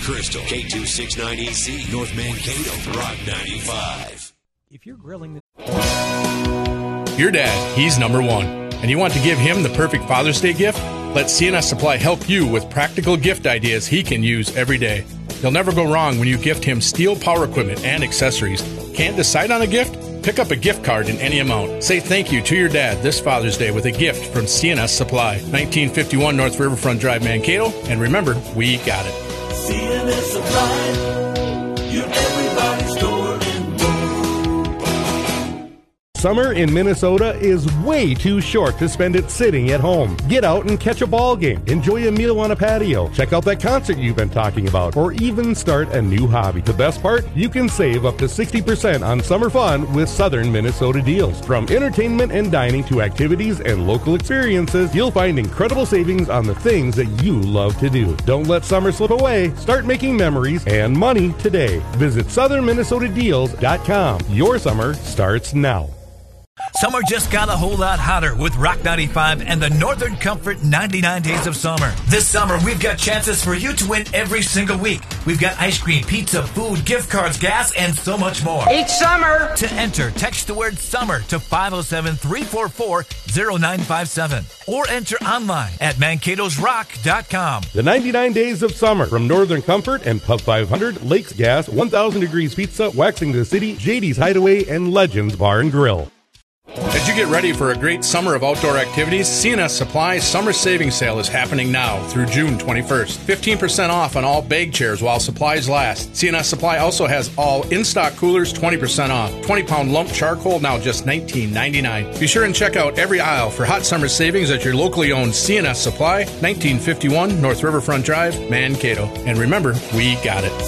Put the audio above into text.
Crystal, K269EC, North Mankato, Rock 95. If you're grilling Your dad, he's number one, and you want to give him the perfect Father's Day gift? Let CNS Supply help you with practical gift ideas he can use every day. He'll never go wrong when you gift him steel power equipment and accessories. Can't decide on a gift? Pick up a gift card in any amount. Say thank you to your dad this Father's Day with a gift from CNS Supply, 1951 North Riverfront Drive, Mankato. And remember, we got it. CNS Supply, you're everybody's store. Summer in Minnesota is way too short to spend it sitting at home. Get out and catch a ball game, enjoy a meal on a patio, check out that concert you've been talking about, or even start a new hobby. The best part? You can save up to 60% on summer fun with Southern Minnesota deals. From entertainment and dining to activities and local experiences, you'll find incredible savings on the things that you love to do. Don't let summer slip away. Start making memories and money today. Visit southernminnesotadeals.com. Your summer starts now. Summer just got a whole lot hotter with Rock 95 and the Northern Comfort 99 Days of Summer. This summer, we've got chances for you to win every single week. We've got ice cream, pizza, food, gift cards, gas, and so much more. Each summer! To enter, text the word SUMMER to 507-344-0957 or enter online at mankatosrock.com. The 99 Days of Summer from Northern Comfort and Pub 500, Lakes Gas, 1000 Degrees Pizza, Waxing the City, JD's Hideaway, and Legends Bar and Grill. As you get ready for a great summer of outdoor activities, CNS Supply Summer Savings Sale is happening now through June 21st. 15% off on all bag chairs while supplies last. CNS Supply also has all in-stock coolers 20% off. 20-pound lump charcoal now just $19.99. Be sure and check out every aisle for hot summer savings at your locally owned CNS Supply, 1951 North Riverfront Drive, Mankato. And remember, we got it.